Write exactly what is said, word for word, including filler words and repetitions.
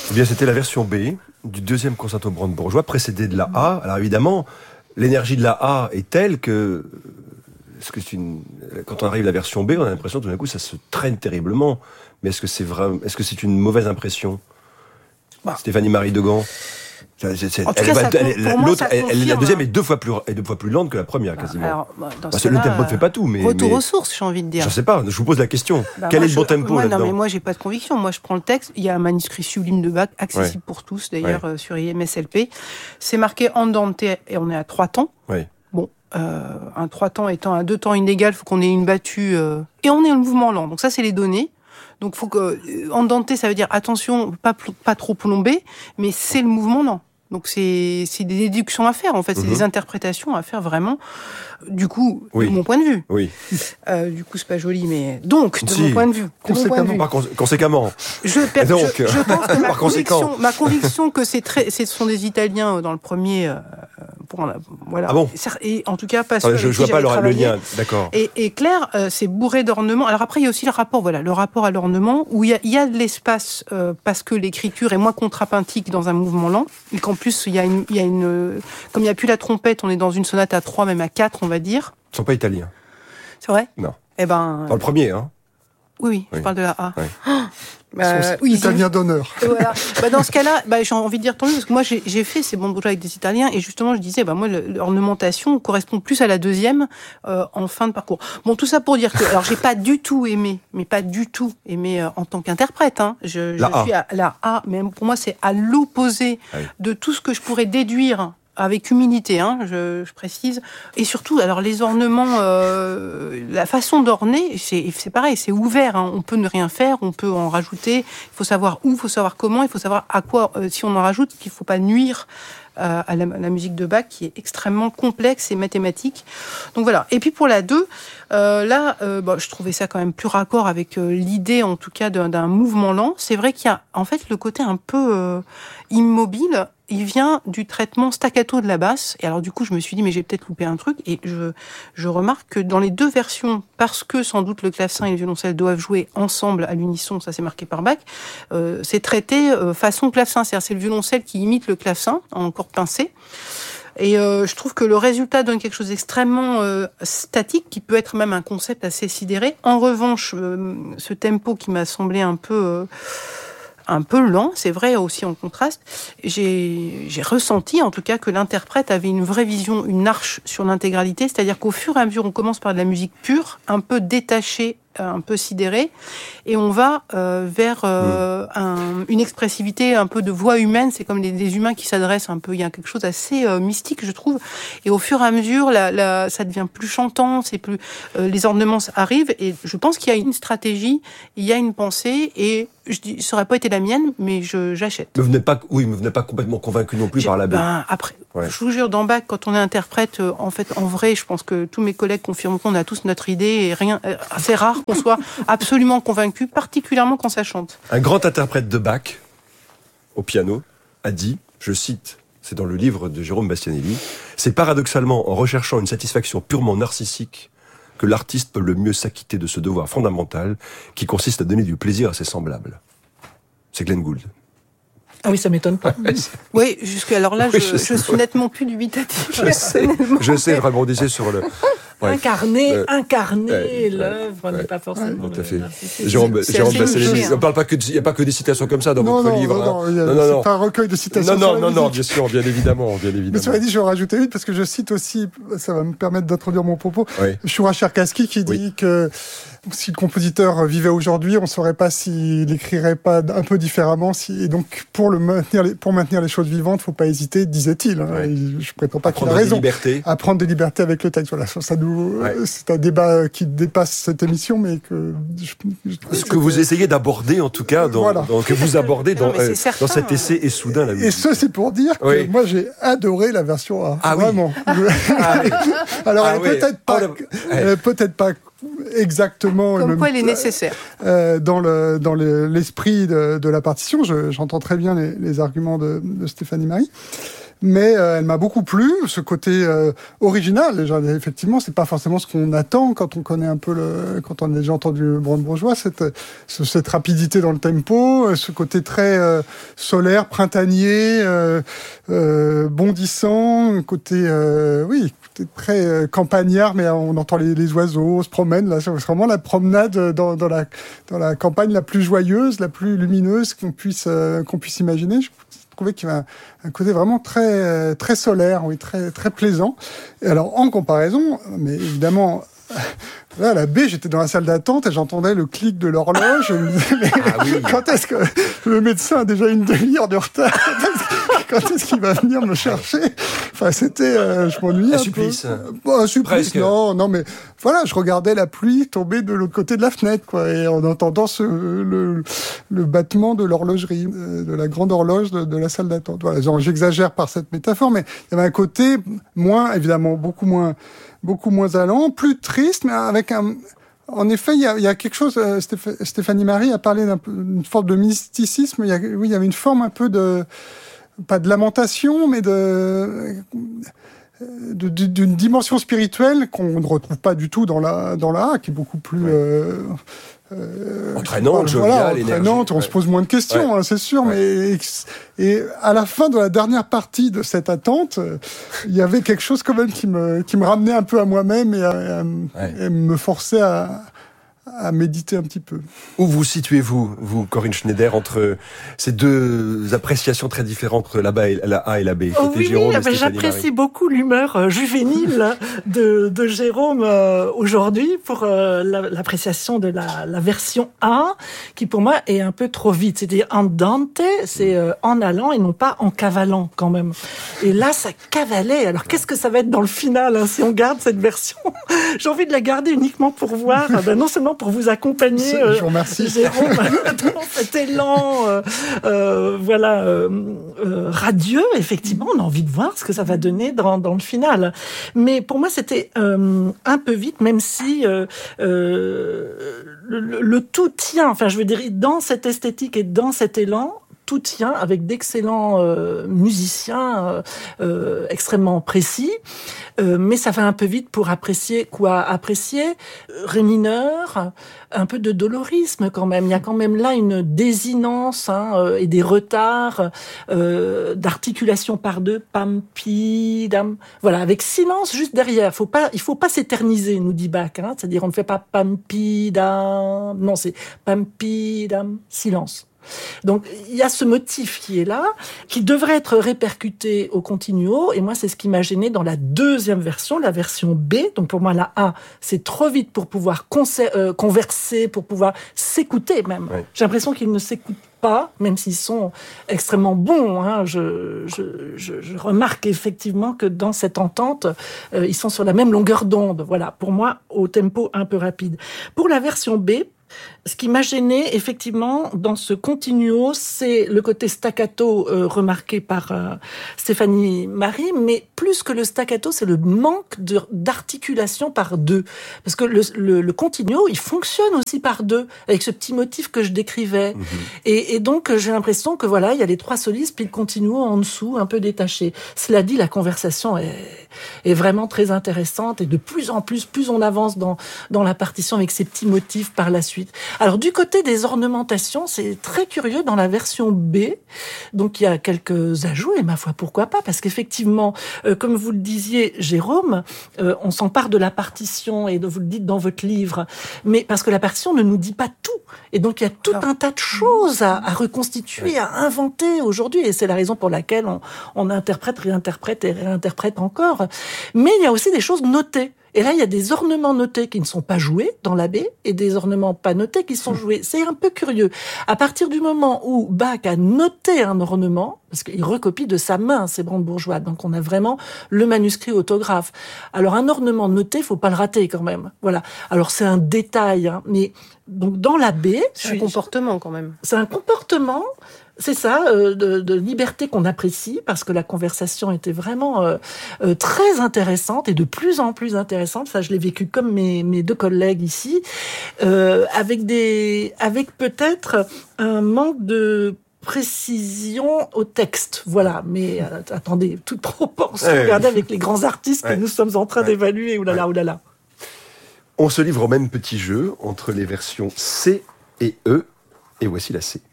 Eh bien, c'était la version B du deuxième concerto brandebourgeois, précédé de la A. Alors évidemment, l'énergie de la A est telle que, est-ce que c'est une, quand on arrive à la version B, on a l'impression tout d'un coup ça se traîne terriblement. Mais est-ce que c'est vrai, est-ce que c'est une mauvaise impression, bah. Stéphanie Marie Degan? C'est, c'est, en tout elle, cas, elle, ça, l'autre, elle, elle, la deuxième est deux fois plus, est deux fois plus lente que la première, bah, quasiment. Alors, bah, dans Parce que le tempo ne fait pas tout, mais retour mais, aux sources, j'ai envie de dire. Je sais pas. Je vous pose la question. Bah, Quel moi, est le bon je, tempo moi, là-dedans? Non, mais moi, j'ai pas de conviction. Moi, je prends le texte. Il y a un manuscrit sublime de Bach, accessible ouais. pour tous, d'ailleurs, ouais. euh, sur I M S L P. C'est marqué andante et on est à trois temps. Ouais. Bon, euh, un trois temps étant un deux temps inégal, faut qu'on ait une battue euh, et on est en mouvement lent. Donc ça, c'est les données. Donc faut que euh, andante, ça veut dire attention, pas pas trop plombé, mais c'est le mouvement lent. Donc c'est c'est des déductions à faire en fait, c'est mm-hmm. des interprétations à faire vraiment. Du coup, oui. de mon point de vue. Oui. Euh, du coup, c'est pas joli, mais donc de si. mon point de vue. Conséquemment. De vue. Par cons- conséquemment. Je, per- donc, je, je pense que ma par conviction, ma conviction que c'est très, ce sont des Italiens dans le premier. Euh, pour, voilà. Ah bon. Et en tout cas, pas. Ah, je, je vois pas le, le lien. D'accord. Et, et Claire, euh, c'est bourré d'ornements. Alors après, il y a aussi le rapport, voilà, le rapport à l'ornement où il y a, il y a de l'espace euh, parce que l'écriture est moins contrapuntique dans un mouvement lent et qu'en plus il y a une, il y a une, comme il n'y a plus la trompette, on est dans une sonate à trois, même à quatre, on va dire. Ils ne sont pas italiens. C'est vrai ? Non. Eh ben. Dans le premier, hein. Oui, oui, oui. Je parle de la A. Oui. Oh Euh, oui, italien d'honneur. Voilà. Bah, dans ce cas-là, bah, j'ai envie de dire tant mieux, parce que moi j'ai, j'ai fait ces bandes bourgeois avec des Italiens, et justement je disais, bah, moi l'ornementation correspond plus à la deuxième euh, en fin de parcours. Bon, tout ça pour dire que, alors j'ai pas du tout aimé, mais pas du tout aimé euh, en tant qu'interprète. Hein. Je, je la suis à la A, mais pour moi c'est à l'opposé ah oui. de tout ce que je pourrais déduire. Avec humilité, hein, je, je précise. Et surtout, alors les ornements, euh, la façon d'orner, c'est, c'est pareil, c'est ouvert. Hein. On peut ne rien faire, on peut en rajouter. Il faut savoir où, il faut savoir comment, il faut savoir à quoi. Euh, si on en rajoute, qu'il ne faut pas nuire euh, à, la, à la musique de Bach, qui est extrêmement complexe et mathématique. Donc voilà. Et puis pour la deux, euh, là, euh, bon, je trouvais ça quand même plus raccord avec euh, l'idée, en tout cas, d'un, d'un mouvement lent. C'est vrai qu'il y a, en fait, le côté un peu euh, immobile. Il vient du traitement staccato de la basse. Et alors, du coup, je me suis dit, mais j'ai peut-être loupé un truc. Et je, je remarque que dans les deux versions, parce que sans doute le clavecin et le violoncelle doivent jouer ensemble à l'unisson, ça c'est marqué par Bach, euh, c'est traité euh, façon clavecin. C'est-à-dire, c'est le violoncelle qui imite le clavecin, en corde pincée. Et euh, je trouve que le résultat donne quelque chose d'extrêmement euh, statique, qui peut être même un concept assez sidéré. En revanche, euh, ce tempo qui m'a semblé un peu... Euh, un peu lent, c'est vrai, aussi en contraste. J'ai, j'ai ressenti, en tout cas, que l'interprète avait une vraie vision, une arche sur l'intégralité, c'est-à-dire qu'au fur et à mesure, on commence par de la musique pure, un peu détachée, un peu sidérée, et on va euh, vers euh, mmh. un, une expressivité un peu de voix humaine. C'est comme des, des humains qui s'adressent un peu. Il y a quelque chose assez euh, mystique, je trouve. Et au fur et à mesure, la, la, ça devient plus chantant, c'est plus euh, les ornements arrivent. Et je pense qu'il y a une stratégie, il y a une pensée, et je dis, ça n'aurait pas été la mienne, mais je, j'achète. Mais vous n'êtes pas, oui, mais vous n'êtes pas complètement convaincu non plus J'ai, par la B. Ben après, ouais. Je vous jure, dans Bach, quand on est interprète, euh, en fait, en vrai, je pense que tous mes collègues confirment qu'on a tous notre idée, et rien, euh, c'est rare qu'on soit absolument convaincu, particulièrement quand ça chante. Un grand interprète de Bach, au piano, a dit, je cite, c'est dans le livre de Jérôme Bastianelli, c'est paradoxalement en recherchant une satisfaction purement narcissique que l'artiste peut le mieux s'acquitter de ce devoir fondamental qui consiste à donner du plaisir à ses semblables. C'est Glenn Gould. Ah oui, ça m'étonne pas. Oui, jusqu'à alors là, oui, je, je, je suis nettement plus dubitatif. Je sais, je sais, vraiment, disait sur le... Ouais. Incarner, euh, incarner ouais, l'œuvre ouais, n'est pas forcément... Ouais, tout à fait. Jérôme, Jérôme Bastianelli, on parle pas que, il n'y a pas que des citations comme ça dans non, votre non, livre. Non, hein. non, non, non, c'est pas un recueil de citations. Non, non, non, non, bien sûr, bien évidemment, bien évidemment. Mais cela dit, je vais en rajouter une parce que je cite aussi, ça va me permettre d'introduire mon propos, oui. Shura Cherkassky qui dit oui. que si le compositeur vivait aujourd'hui, on ne saurait pas s'il écrirait pas un peu différemment. Si, et donc, pour le maintenir, les, pour maintenir les choses vivantes, il ne faut pas hésiter, disait-il. Hein, ouais. Je ne prétends pas qu'il a raison. À prendre des libertés avec le texte. Voilà, ça nous, ouais. C'est un débat qui dépasse cette émission, mais que... Je, je Ce que, que vous essayez d'aborder, en tout cas, dans, voilà. dans, que vous abordez dans, non, euh, certain, dans cet essai Et soudain la musique. Et ça, c'est pour dire que oui. moi, j'ai adoré la version A. Ah Vraiment. Oui. Ah oui. Alors, ah elle oui. peut-être pas... Oh, elle est peut-être pas... exactement comme quoi elle est nécessaire euh, dans le dans le, l'esprit de, de la partition. Je, j'entends très bien les, les arguments de, de Stéphanie Marie, mais euh, elle m'a beaucoup plu, ce côté euh, original. Déjà, effectivement, c'est pas forcément ce qu'on attend quand on connaît un peu le, quand on a déjà entendu Brandebourgeois, cette, cette rapidité dans le tempo, ce côté très euh, solaire, printanier, euh, euh, bondissant, côté, euh, oui, côté très euh, campagnard, mais on entend les, les oiseaux, on se promène, là, c'est vraiment la promenade dans, dans la, dans la campagne la plus joyeuse, la plus lumineuse qu'on puisse, euh, qu'on puisse imaginer. Je trouvais qu'il y avait un, un côté vraiment très, très solaire, oui, très, très plaisant. Et alors, en comparaison, mais évidemment, là, à la baie, j'étais dans la salle d'attente et j'entendais le clic de l'horloge. Je me disais, mais ah oui. Quand est-ce que le médecin a déjà une demi-heure de retard? Quand est-ce qu'il va venir me chercher? Enfin, c'était, euh, je m'ennuyais un, un supplice. peu. Bon, un supplice, Presque. non, non, mais voilà, je regardais la pluie tomber de l'autre côté de la fenêtre, quoi, et en entendant ce, le, le battement de l'horlogerie, de la grande horloge de, de la salle d'attente. Voilà, genre, j'exagère par cette métaphore, mais il y avait un côté moins, évidemment, beaucoup moins, beaucoup moins allant, plus triste, mais avec un, en effet, il y a, il y a quelque chose, euh, Stéphanie Marie a parlé d'une forme de mysticisme, il y a, oui, il y avait une forme un peu de, pas de lamentation, mais de, de, de d'une dimension spirituelle qu'on ne retrouve pas du tout dans la dans la A, qui est beaucoup plus ouais. euh, euh, entraînante, voilà, joviale, entraînante. On ouais. se pose moins de questions, ouais. hein, c'est sûr. Ouais. Mais et à la fin de la dernière partie de cette attente, il y avait quelque chose quand même qui me qui me ramenait un peu à moi-même et, à, à, ouais. et me forçait à à méditer un petit peu. Où vous situez-vous, vous, Corinne Schneider, entre ces deux appréciations très différentes entre la, ba et, la A et la B? Oh oui, Jérôme oui, j'apprécie Marie. beaucoup l'humeur euh, juvénile de, de Jérôme euh, aujourd'hui pour euh, la, l'appréciation de la, la version A, qui pour moi est un peu trop vite. C'est-à-dire andante, c'est euh, en allant et non pas en cavalant quand même. Et là, ça cavalait. Alors qu'est-ce que ça va être dans le final hein, si on garde cette version? J'ai envie de la garder uniquement pour voir, ben, non seulement pour vous accompagner, euh, je vous remercie. Jérôme, dans cet élan, euh, euh, voilà, euh, euh, radieux. Effectivement, on a envie de voir ce que ça va donner dans, dans le final. Mais pour moi, c'était euh, un peu vite, même si euh, euh, le, le, le tout tient. Enfin, je veux dire, dans cette esthétique et dans cet élan, tout tient avec d'excellents euh, musiciens euh, euh, extrêmement précis, euh, mais ça va un peu vite pour apprécier quoi apprécier ré mineur, un peu de dolorisme quand même. Il y a quand même là une désinence hein, euh, et des retards euh, d'articulation par deux, pam pi dam. Voilà, avec silence juste derrière. Faut pas, il faut pas s'éterniser, nous dit Bach. Hein, c'est-à-dire on ne fait pas pam pi dam. Non, c'est pam pi dam. Silence. Donc, il y a ce motif qui est là, qui devrait être répercuté au continuo, et moi, c'est ce qui m'a gêné dans la deuxième version, la version B. Donc, pour moi, la A, c'est trop vite pour pouvoir conser- euh, converser, pour pouvoir s'écouter même. Oui. J'ai l'impression qu'ils ne s'écoutent pas, même s'ils sont extrêmement bons. Hein. Je, je, je, je remarque effectivement que dans cette entente, euh, ils sont sur la même longueur d'onde. Voilà, pour moi, au tempo un peu rapide. Pour la version B, ce qui m'a gêné, effectivement, dans ce continuo, c'est le côté staccato euh, remarqué par euh, Stéphanie Marie, mais plus que le staccato, c'est le manque de, d'articulation par deux. Parce que le, le, le continuo, il fonctionne aussi par deux, avec ce petit motif que je décrivais. Mmh. Et, et donc, j'ai l'impression que voilà, il y a les trois solistes, puis le continuo en dessous, un peu détaché. Cela dit, la conversation est, est vraiment très intéressante, et de plus en plus, plus on avance dans, dans la partition avec ces petits motifs par la suite. Alors, du côté des ornementations, c'est très curieux dans la version B. Donc, il y a quelques ajouts, et ma foi, pourquoi pas? Parce qu'effectivement, euh, comme vous le disiez, Jérôme, euh, on s'empare de la partition, et vous le dites dans votre livre, mais parce que la partition ne nous dit pas tout. Et donc, il y a tout un tas de choses à, à reconstituer, à inventer aujourd'hui. Et c'est la raison pour laquelle on, on interprète, réinterprète et réinterprète encore. Mais il y a aussi des choses notées. Et là, il y a des ornements notés qui ne sont pas joués dans la B et des ornements pas notés qui sont joués. C'est un peu curieux. À partir du moment où Bach a noté un ornement, parce qu'il recopie de sa main, c'est Brandebourgeois, donc on a vraiment le manuscrit autographe. Alors un ornement noté, faut pas le rater quand même. Voilà. Alors c'est un détail, hein, mais donc dans la B, c'est un comportement quand même. C'est un comportement. C'est ça, euh, de, de liberté qu'on apprécie, parce que la conversation était vraiment euh, euh, très intéressante et de plus en plus intéressante. Ça, je l'ai vécu comme mes, mes deux collègues ici, euh, avec des, avec peut-être un manque de précision au texte. Voilà. Mais euh, attendez, toute proportion, ouais, regardez ouais. avec les grands artistes ouais. que nous sommes en train ouais. d'évaluer. Oulala, ouais. oulala. On se livre au même petit jeu entre les versions C et E. Et voici la C.